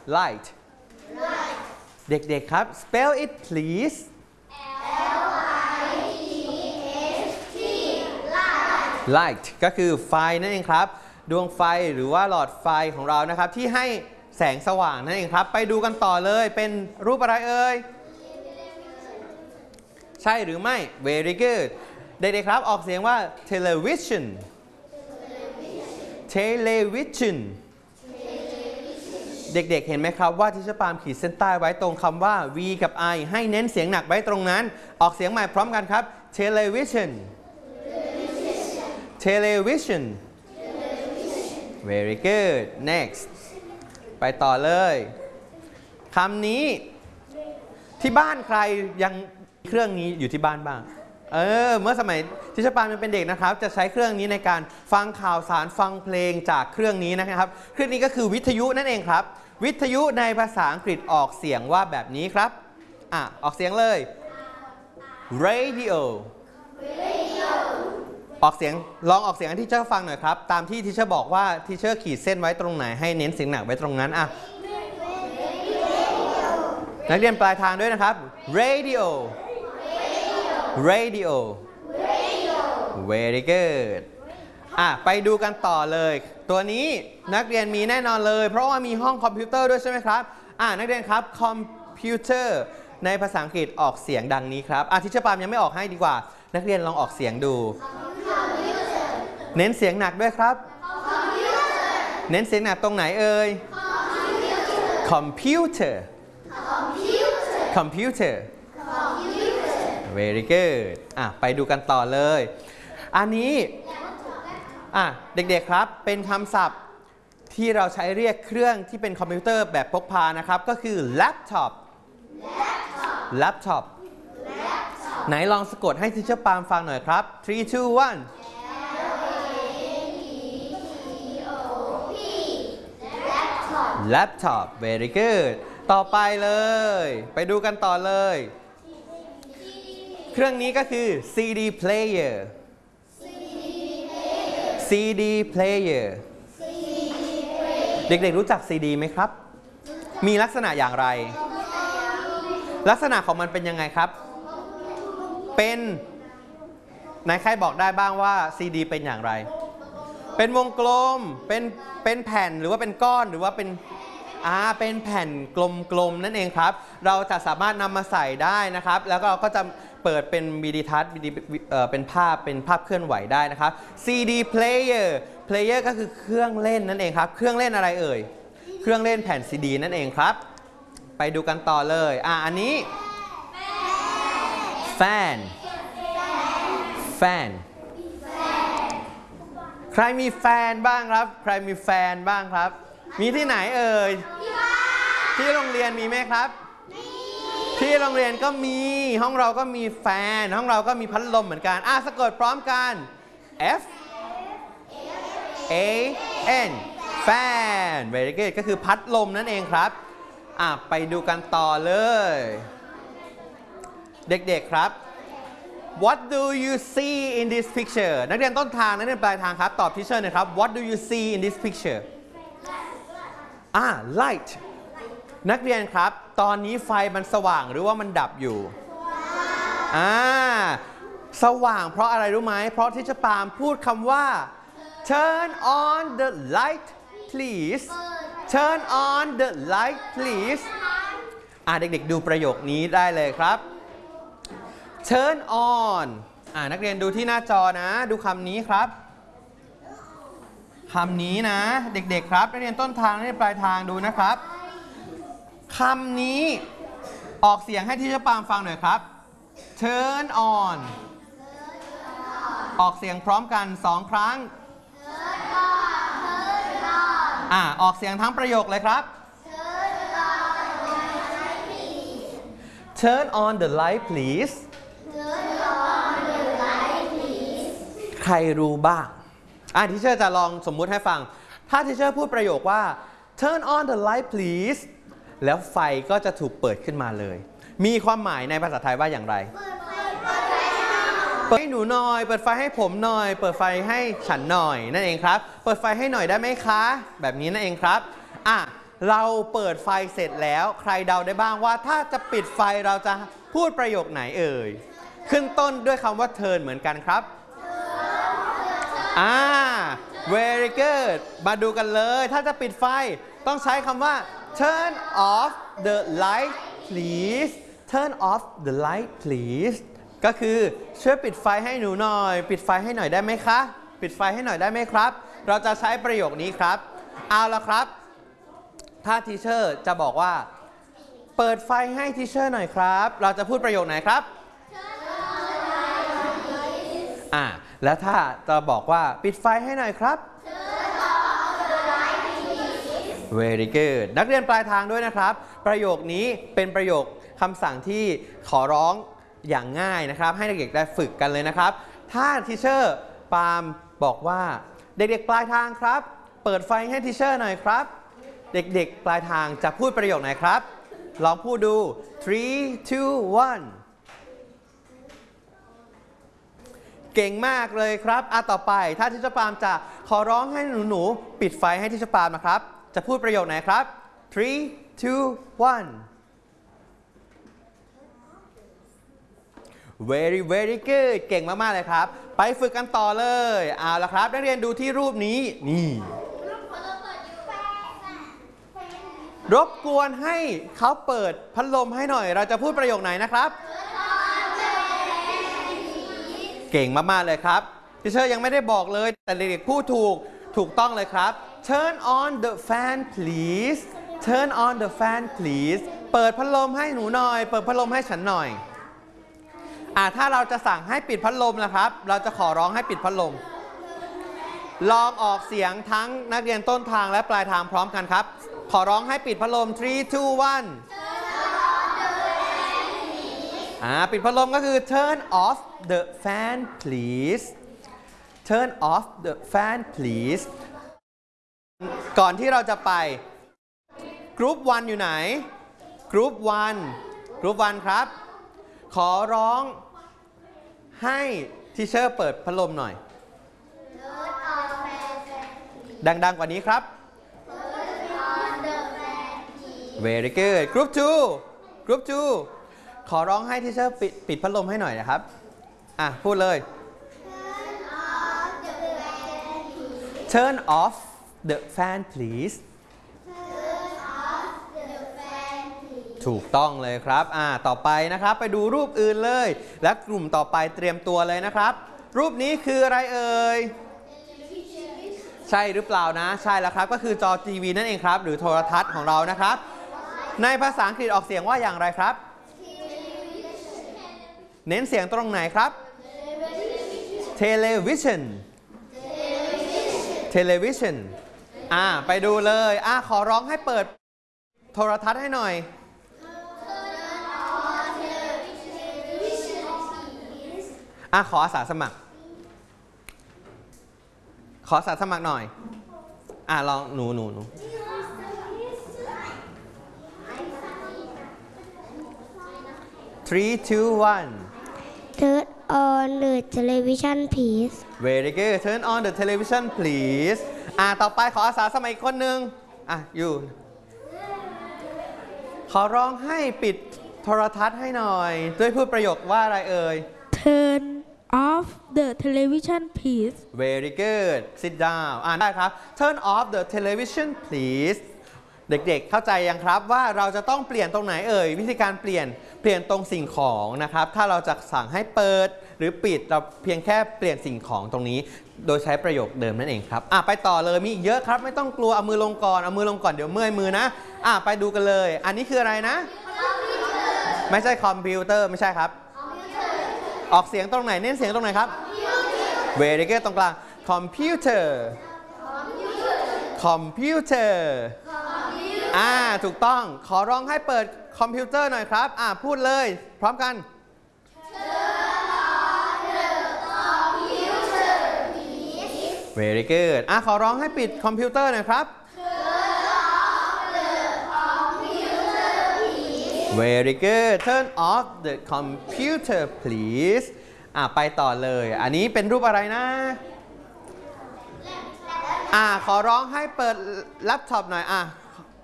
light เด็กๆครับ spell it please light ก็คือไฟนั่นเองครับดวงไฟหรือว่าหลอดไฟของเรานะครับที่ให้แสงสว่างนั่นเองครับไปดูกันต่อเลยเป็นรูปอะไรเอ่ยใช่หรือไม่ very good เด็กๆครับออกเสียงว่า television television เด็กๆเห็นไหมครับว่าที่เชอร์ปาล์มขีดเส้นใต้ไว้ตรงคำว่า v กับ i ให้เน้นเสียงหนักไว้ตรงนั้นออกเสียงใหม่พร้อมกันครับ television television very good next ไปต่อเลยคำนี้ที่บ้านใครยังเครื่องนี้อยู่ที่บ้านบ้างเมื่อสมัยที่เชอร์ปาล์มยังเป็นเด็กนะครับจะใช้เครื่องนี้ในการฟังข่าวสารฟังเพลงจากเครื่องนี้นะครับเครื่องนี้ก็คือวิทยุนั่นเองครับวิทยุในภาษาอังกฤษออกเสียงว่าแบบนี้ครับออกเสียงเลย radio ออกเสียงลองออกเสียงให้ทีเชอร์ฟังหน่อยครับตามที่ทีเชอร์บอกว่าทีเชอร์ขีดเส้นไว้ตรงไหนให้เน้นเสียงหนักไว้ตรงนั้นนักเรียนปลายทางด้วยนะครับ radio radio very good ไปดูกันต่อเลยตัวนี้นักเรียนมีแน่นอนเลยเพราะว่ามีห้องคอมพิวเตอร์ด้วยใช่ไหมครับนักเรียนครับคอมพิวเตอร์ในภาษาอังกฤษออกเสียงดังนี้ครับทีเชอร์ปาล์มยังไม่ออกให้ดีกว่านักเรียนลองออกเสียงดูเน้นเสียงหนักด้วยครับเน้นเสียงหนักตรงไหนเอ่ย computer computer very good ไปดูกันต่อเลยอันนี้เด็กๆครับเป็นคำศัพท์ที่เราใช้เรียกเครื่องที่เป็นคอมพิวเตอร์แบบพกพานะครับก็คือ laptop ไหนลองสะกดให้ทีเชอร์ปาล์มฟังหน่อยครับ 3 2 1 laptop very good ต่อไปเลยไปดูกันต่อเลยเครื่องนี้ก็คือ CD player CD player เด็กๆรู้จัก CD ไหมครับมีลักษณะอย่างไรลักษณะของมันเป็นยังไงครับเป็นไหนใครบอกได้บ้างว่า CD เป็นอย่างไรเป็นวงกลมเป็นแผ่นหรือว่าเป็นก้อนหรือว่าเป็นแผ่นกลมๆนั่นเองครับเราจะสามารถนำมาใส่ได้นะครับแล้วก็เราก็จะเปิดเป็นวิดีทัศน์เป็นภาพเคลื่อนไหวได้นะครับ CD player ก็คือเครื่องเล่นนั่นเองครับเครื่องเล่นอะไรเอ่ยเครื่องเล่นแผ่น CD นั่นเองครับไปดูกันต่อเลยอันนี้แฟนใครมีแฟนบ้างครับใครมีแฟนบ้างครับมีที่ไหนเอ่ยที่โรงเรียนมีไหมครับที่โรงเรียนก็มีห้องเราก็มีแฟนห้องเราก็มีพัดลมเหมือนกันสะกดพร้อมกัน F A N แฟน very good ก็คือพัดลมนั่นเองครับไปดูกันต่อเลยเด็กๆครับ What do you see in this picture นักเรียนต้นทางนักเรียนปลายทางครับตอบทีเชอร์หน่อยครับ What do you see in this picture light นักเรียนครับตอนนี้ไฟมันสว่างหรือว่ามันดับอยู่สว่างเพราะอะไรรู้ไหมเพราะที่เชอร์ปาล์มพูดคำว่า turn on the light please turn on the light please เด็กๆดูประโยคนี้ได้เลยครับ turn on นักเรียนดูที่หน้าจอนะดูคำนี้ครับคำนี้นะเด็กๆครับนักเรียนต้นทางนักเรียนปลายทางดูนะครับคำนี้ออกเสียงให้ที่เชอร์ปาล์มฟังหน่อยครับ turn on ออกเสียงพร้อมกัน2ครั้งออกเสียงทั้งประโยคเลยครับ turn on the light please ใครรู้บ้างทีเชอร์จะลองสมมุติให้ฟังถ้าทีเชอร์พูดประโยคว่า turn on the light please แล้วไฟก็จะถูกเปิดขึ้นมาเลยมีความหมายในภาษาไทยว่าอย่างไรเปิดให้หนูหน่อยเปิดไฟให้ผมหน่อยเปิดไฟให้ฉันหน่อยนั่นเองครับเปิดไฟให้หน่อยได้ไหมคะแบบนี้นั่นเองครับเราเปิดไฟเสร็จแล้วใครเดาได้บ้างว่าถ้าจะปิดไฟเราจะพูดประโยคไหนเอ่ยขึ้นต้นด้วยคำว่า turn เหมือนกันครับvery good มาดูกันเลยถ้าจะปิดไฟต้องใช้คำว่า turn off the light please turn off the light please ก็คือช่วยปิดไฟให้หนูหน่อยปิดไฟให้หน่อยได้ไหมคะปิดไฟให้หน่อยได้ไหมครับเราจะใช้ประโยคนี้ครับเอาละครับถ้าทีเชอร์จะบอกว่าเปิดไฟให้ทีเชอร์หน่อยครับเราจะพูดประโยคไหนครับแล้วถ้าจะบอกว่าปิดไฟให้หน่อยครับ very good นักเรียนปลายทางด้วยนะครับประโยคนี้เป็นประโยคคำสั่งที่ขอร้องอย่างง่ายนะครับให้เด็กๆได้ฝึกกันเลยนะครับถ้าทีเชอร์ปาล์มบอกว่าเด็กๆปลายทางครับเปิดไฟให้ทีเชอร์หน่อยครับเด็กๆปลายทางจะพูดประโยคไหนครับลองพูดดู 3 2 1เก่งมากเลยครับต่อไปถ้าทิชปามจะขอร้องให้หนูๆปิดไฟให้ทิชปามนะครับจะพูดประโยคไหนครับ 3 2 1 very good เก่งมากๆเลยครับไปฝึกกันต่อเลยเอาละครับนักเรียนดูที่รูปนี้นี่รบกวนให้เขาเปิดพัดลมให้หน่อยเราจะพูดประโยคไหนนะครับเก่งมากๆเลยครับทีเชอร์ยังไม่ได้บอกเลยแต่เด็กๆพูดถูกต้องเลยครับ Turn on the fan please Turn on the fan please เปิดพัดลมให้หนูหน่อยเปิดพัดลมให้ฉันหน่อยถ้าเราจะสั่งให้ปิดพัดลมนะครับเราจะขอร้องให้ปิดพัดลมลองออกเสียงทั้งนักเรียนต้นทางและปลายทางพร้อมกันครับขอร้องให้ปิดพัดลม 3 2 1ปิดพัดลมก็คือ turn off the fan please turn off the fan please ก่อนที่เราจะไปกรุ๊ป1อยู่ไหนกรุ๊ป1ครับขอร้องให้ทีเชอร์เปิดพัดลมหน่อยดังๆกว่านี้ครับ very good กรุ๊ป2ขอร้องให้ทีเชอร์ปิดพัดลมให้หน่อยนะครับพูดเลย Turn off the fan please ถูกต้องเลยครับต่อไปนะครับไปดูรูปอื่นเลยและกลุ่มต่อไปเตรียมตัวเลยนะครับรูปนี้คืออะไรเอ่ยใช่หรือเปล่านะใช่แล้วครับก็คือจอทีวีนั่นเองครับหรือโทรทัศน์ของเรานะครับในภาษาอังกฤษออกเสียงว่าอย่างไรครับเน้นเสียงตรงไหนครับ television ไปดูเลยขอร้องให้เปิดโทรทัศน์ให้หน่อยขออาสาสมัครหน่อยลองหนู3 2 1 Turn on the television please very good turn on the television please ต่อไปขออาสาสมัครอีกคนนึงอยู่ขอร้องให้ปิดโทรทัศน์ให้หน่อยด้วยพูดประโยคว่าอะไรเอ่ย Turn off the television please very good sit down ได้ครับ turn off the television please เด็กๆเข้าใจยังครับว่าเราจะต้องเปลี่ยนตรงไหนเอ่ยวิธีการเปลี่ยนตรงสิ่งของนะครับถ้าเราจะสั่งให้เปิดหรือปิดเราเพียงแค่เปลี่ยนสิ่งของตรงนี้โดยใช้ประโยคเดิมนั่นเองครับไปต่อเลยมีอีกเยอะครับไม่ต้องกลัวเอามือลงก่อนเดี๋ยวเมื่อยมือนะไปดูกันเลยอันนี้คืออะไรนะไม่ใช่คอมพิวเตอร์ไม่ใช่ครับออกเสียงตรงไหนเน้นเสียงตรงไหนครับ very good ตรงกลาง computer ถูกต้องขอร้องให้เปิดคอมพิวเตอร์หน่อยครับพูดเลยพร้อมกัน very good ขอร้องให้ปิดคอมพิวเตอร์หน่อยครับ very good turn off the computer please ไปต่อเลยอันนี้เป็นรูปอะไรนะขอร้องให้เปิดแล็ปท็อปหน่อย